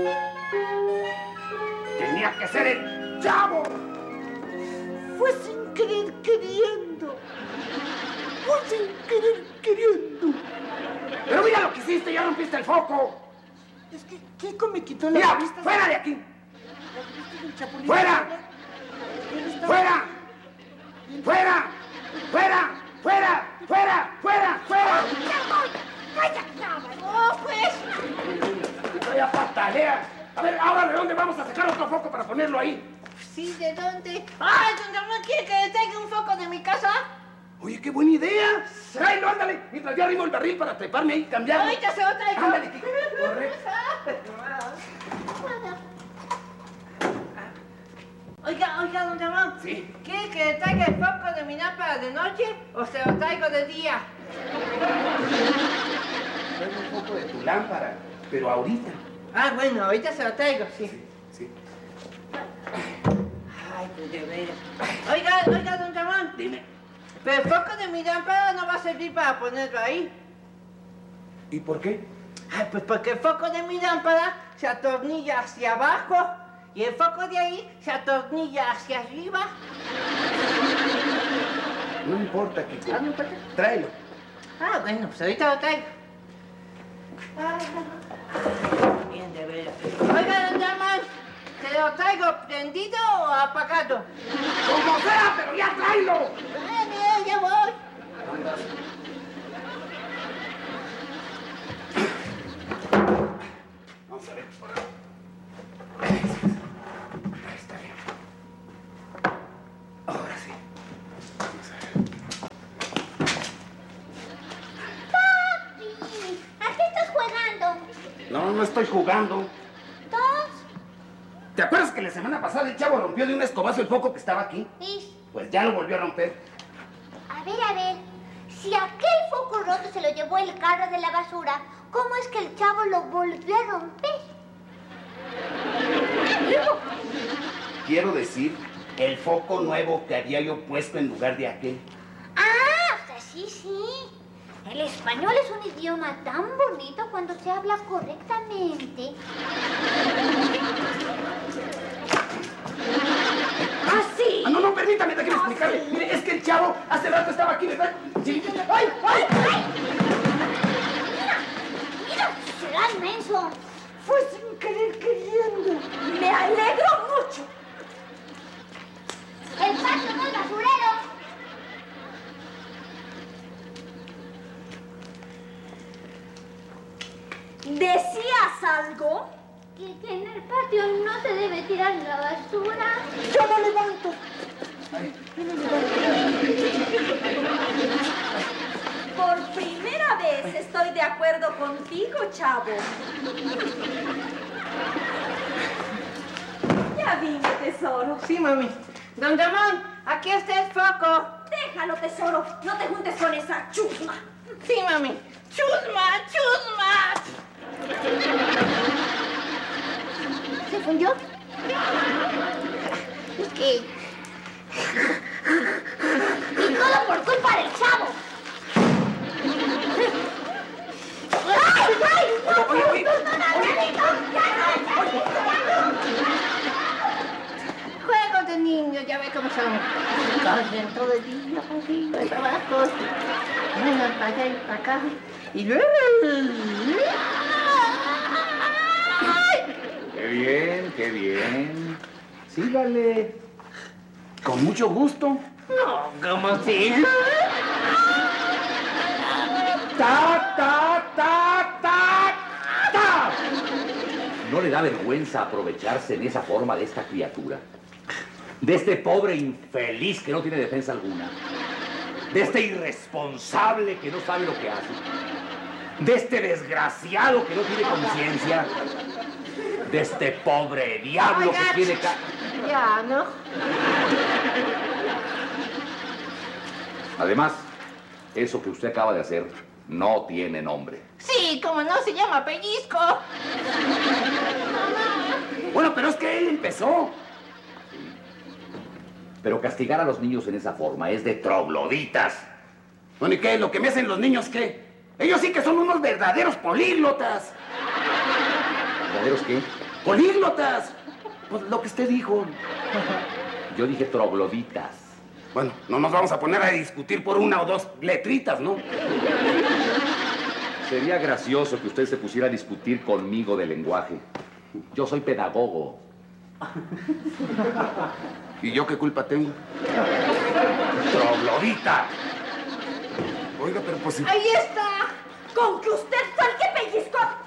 Tenía que ser el Chavo. Fue sin querer queriendo. Fue sin querer queriendo. Pero mira lo que hiciste, ya rompiste el foco. Es que Kiko me quitó la Mira, revista. fuera de aquí. La revista del Chapulín. ¡Fuera! ¡Fuera! ¡Fuera! ¡Fuera! ¡Fuera! ¡Fuera! ¡Fuera! ¡Fuera! ¡No, pues! Todavía patalea. A ver, ahora ¿de dónde vamos a sacar otro foco para ponerlo ahí? Sí, ¿de dónde? ¡Ay, don Ramón quiere que le traiga un foco de mi casa! Oye, qué buena idea. Tráelo, ándale. Mientras yo arrimo el barril para treparme ahí y cambiarlo. Ahorita se lo traigo. Ándale, Kiko. Corre. Oiga, don Ramón. Sí. ¿Quiere que le traiga el foco de mi lámpara de noche o se lo traigo de día? Traigo un foco de tu lámpara, pero ahorita. Ah, bueno, ahorita se lo traigo, sí. Sí. Ay, pues de veras. Oiga, don Ramón. Dime. Pero el foco de mi lámpara no va a servir para ponerlo ahí. ¿Y por qué? Ay, pues porque el foco de mi lámpara se atornilla hacia abajo y el foco de ahí se atornilla hacia arriba. No importa, Kiko. Ah, no importa. Tráelo. Ah, bueno, pues ahorita lo traigo. Bien, de veras. Oiga, don Ramón, ¿se lo traigo prendido o apagado? Como sea, pero ya tráelo. Mira, ya voy. Vamos a ver. Ahí está bien. Ahora sí. Vamos a ver. Papi, ¿a qué estás jugando? No, no estoy jugando. ¿Dos? ¿Te acuerdas que la semana pasada el Chavo rompió de un escobazo el foco que estaba aquí? Sí. Pues ya lo volvió a romper. A ver. Si aquel foco roto se lo llevó el carro de la basura, ¿cómo es que el Chavo lo volvió a romper? Quiero decir, el foco nuevo que había yo puesto en lugar de aquel. Ah, o sea, sí. El español es un idioma tan bonito cuando se habla correctamente. ¡Ah, sí! Ah, no, permítame, déjeme explicarle. Mire, es que el Chavo hace rato estaba aquí, ¿verdad? Sí. ¡Ay! Mira, será inmenso. Fue sin querer queriendo. Me alegro mucho. El paso no es basurero. ¿Decías algo? Que en el patio no se debe tirar la basura. Yo lo levanto. Por primera vez estoy de acuerdo contigo, Chavo. Ya vine, tesoro. Sí, mami. Don Ramón, aquí está el foco. Déjalo, tesoro. No te juntes con esa chusma. Sí, mami. ¡Chusma! ¿Se fundió? Es que... Y todo por culpa del Chavo. ¡Ay! Oye. Juegos de niños, ya ve cómo son. Corren todo el día, para arriba, para abajo. Van para allá y para acá. Y luego... Qué bien. Sígale. Con mucho gusto. No, como si... ¡Ta! ¿No le da vergüenza aprovecharse en esa forma de esta criatura? De este pobre infeliz que no tiene defensa alguna. De este irresponsable que no sabe lo que hace. De este desgraciado que no tiene conciencia. De este pobre diablo Oiga, que tiene... Ya, ¿no? Además, eso que usted acaba de hacer no tiene nombre. Sí, como no, se llama pellizco. Bueno, pero es que él empezó. Pero castigar a los niños en esa forma es de trogloditas. Bueno, ¿y qué? ¿Lo que me hacen los niños qué? Ellos sí que son unos verdaderos políglotas. ¿Verdaderos qué? ¡Políglotas! Pues lo que usted dijo. Yo dije trogloditas. Bueno, no nos vamos a poner a discutir por una o dos letritas, ¿no? Sería gracioso que usted se pusiera a discutir conmigo de lenguaje. Yo soy pedagogo. ¿Y yo qué culpa tengo? ¡Troglodita! Oiga, pero pues... ¡Ahí está! ¡Con que usted fue el que pellizcó